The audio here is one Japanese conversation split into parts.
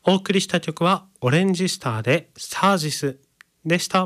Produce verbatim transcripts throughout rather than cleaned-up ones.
お送りした曲はオレンジスターでサージスでした。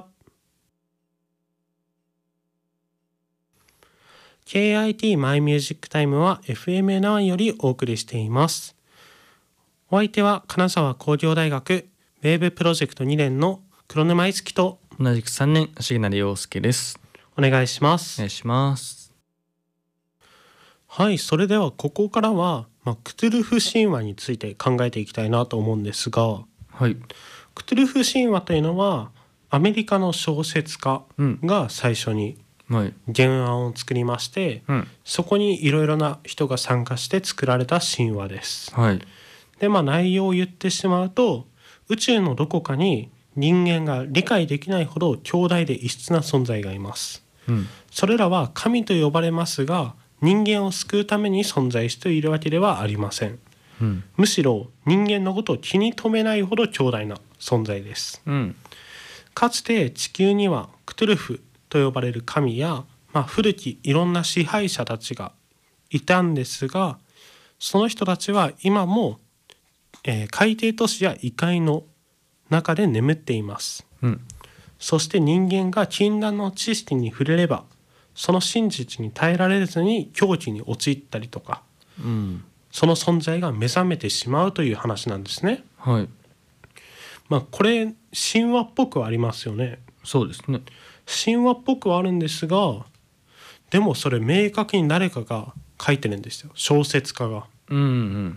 ケーアイティー マイミュージックタイムは エフエムエヌワン よりお送りしています。お相手は金沢工業大学ウェーブプロジェクトにねんの黒沼いつきと同じくさんねん重成陽介です。 お願いします。 お願いします。 はい、それではここからは、まあ、クトゥルフ神話について考えていきたいなと思うんですが、 はい。 クトゥルフ神話というのはアメリカの小説家うん。 が最初にはい。 原案を作りまして、 うん。 そこにいろいろな人が参加して作られた神話です。 はい。 でまあ内容を言ってしまうと、宇宙のどこかに人間が理解できないほど強大で異質な存在がいます。 うん。 それらは神と呼ばれますが、人間を救うために存在しているわけではありません。 うん。 むしろ人間のことを気に留めないほど強大な存在です。 うん。 かつて地球にはクトゥルフと呼ばれる神や、まあ、古きいろんな支配者たちがいたんですが、その人たちは今も、えー海底都市や異界の中で眠っています。 うん。 そして人間が禁断の知識に触れれば、その真実に耐えられずに狂気に陥ったりとか、 うん。 その存在が目覚めてしまうという話なんですね。 はい。 まあこれ神話っぽくはありますよね。 そうですね。 神話っぽくはあるんですが、でもそれ明確に誰かが書いてるんですよ、小説家が。 うん。うん。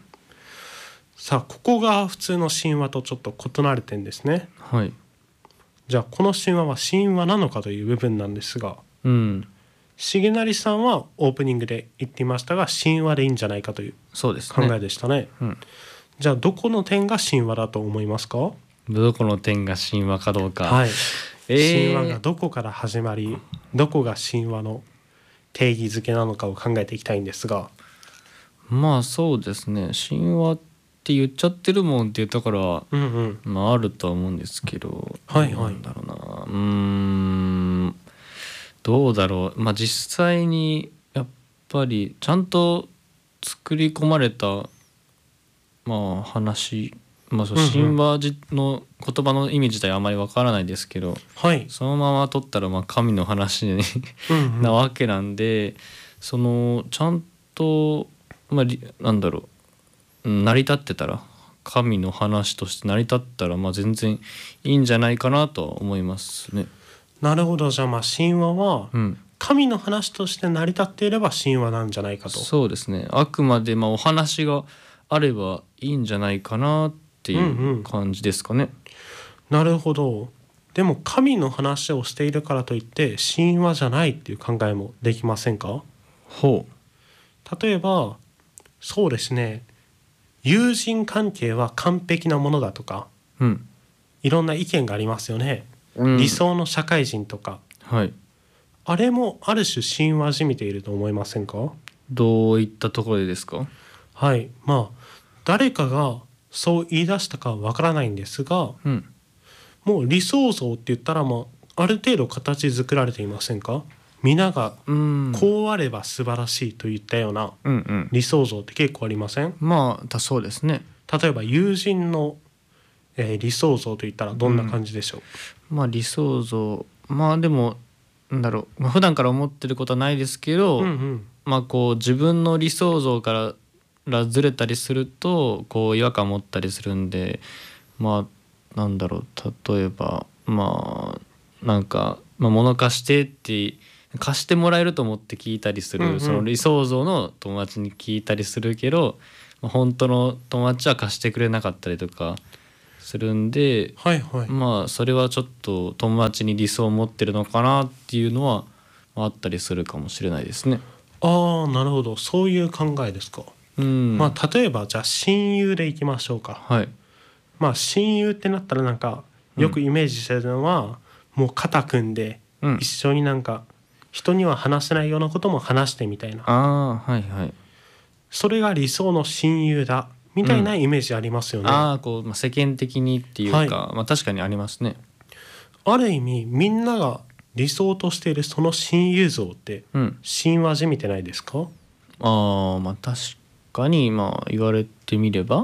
さあここが普通の神話とちょっと異なる点ですね。 はい。 じゃあこの神話は神話なのかという部分なんですが、 うん。 重成さんはオープニングで言っていましたが、神話でいいんじゃないかというそうですね。 考えでしたね。 うん。 じゃあどこの点が神話だと思いますか？ どこの点が神話かどうか。 はい、 えー、 神話がどこから始まり、どこが神話の定義づけなのかを考えていきたいんですが。 まあそうですね。神話って言っちゃってるもんっていうところは、 うんうん、 まああるとは思うんですけど、 はいはい、 なんだろうな。うーん。どうだろう。まあ実際にやっぱりちゃんと作り込まれたまあ話、まあ、そううんうん神話じの言葉の意味自体はあまりわからないですけど、 はい、 そのまま取ったらまあ神の話うんうん、 なわけなんで、そのちゃんと、まあ、りなんだろううん成り立ってたら、神の話として成り立ったらまあ全然いいんじゃないかなとは思いますね。 なるほど。じゃあまあ神話はうん神の話として成り立っていれば神話なんじゃないかと。 そうですね。あくまでまあお話があればいいんじゃないかなっていう感じですかね。 なるほど。でも神の話をしているからといって神話じゃないっていう考えもできませんか？ ほ例えばそうですね、友人関係は完璧なものだとか、 う。うんいろんな意見がありますよね。 うん理想の社会人とか、 はい。 あれもある種神話じみていると思いませんか？ どういったところでですか？ はい、まあ誰かがそう言い出したかはわからないんですが、 うん。 もう理想像って言ったらもうある程度形作られていませんか？皆がうん。 こうあれば素晴らしいといったようなうんうん。 理想像って結構ありません？ まあだそうですね。 例えば友人の、えー理想像といったらどんな感じでしょう？ まあ理想像、まあでもなんだろう、まあ、普段から思ってることはないですけど、 うんうんまあこう自分の理想像かららずれたりするとこう違和感持ったりするんで、まあなんだろう、例えばまあなんか、まあ、物貸してって貸してもらえると思って聞いたりする、 うんうんその理想像の友達に聞いたりするけど、まあ本当の友達は貸してくれなかったりとかするんで、 はいはい、 まあそれはちょっと友達に理想を持ってるのかなっていうのはまああったりするかもしれないですね。 ああなるほど、そういう考えですか。 うん。 まあ例えばじゃあ親友でいきましょうか。 はい。 まあ親友ってなったらなんかよくイメージしてるのは、もう肩組んでうん一緒になんか人には話せないようなことも話してみたいな、 ああはいはい。 それが理想の親友だみたいなイメージありますよね。 ああこう、まあ、世間的にっていうか、 はいまあ確かにありますね。 ある意味みんなが理想としているその親友像ってうん。 神話じみてないですか？ ああまあ確かにまあ言われてみれば。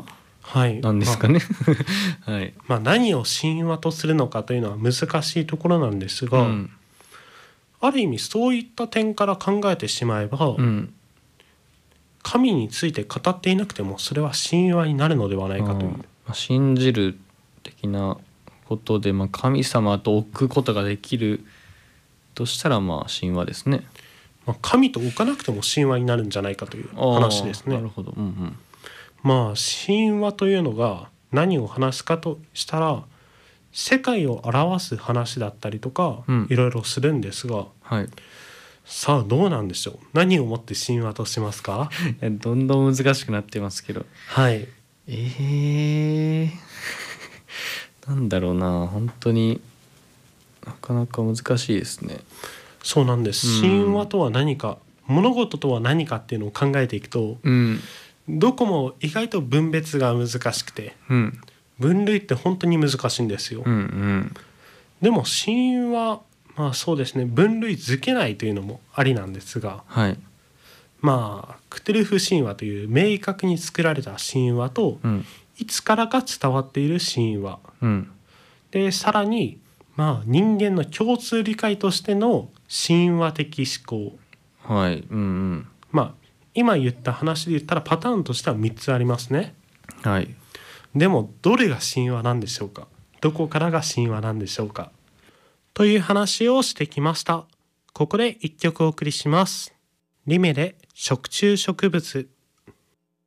はいなんですかね。はい。 まあ、何を神話とするのかというのは難しいところなんですが、 うんある意味そういった点から考えてしまえば、 うん神について語っていなくてもそれは神話になるのではないかという、 あーまあ信じる的なことで、まあ、神様と置くことができるとしたらまあ神話ですね。 まあ、神と置かなくても神話になるんじゃないかというあー話ですねなる。ほど。うんうんまあ神話というのが何を話すかとしたら世界を表す話だったりとか、 うんいろいろするんですが、 はい。 さあどうなんでしょう。何をもって神話としますか？ いやどんどん難しくなってますけど。 はいえー、なんだろうな、本当になかなか難しいですね。 そうなんです。 うん神話とは何か、物事とは何かっていうのを考えていくと、 うんどこも意外と分別が難しくて、 うん分類って本当に難しいんですよ。 うんうんでも神話、まあそうですね、分類づけないというのもありなんですが、 はい。 まあクトゥルフ神話という明確に作られた神話と、 うんいつからか伝わっている神話うんで、さらにまあ人間の共通理解としての神話的思考、 はい。うんうんまあ今言った話で言ったらパターンとしてはみっつありますね。 はい。 でもどれが神話なんでしょうか。どこからが神話なんでしょうか。という話をしてきました。ここで一曲お送りします。リメで食虫植物。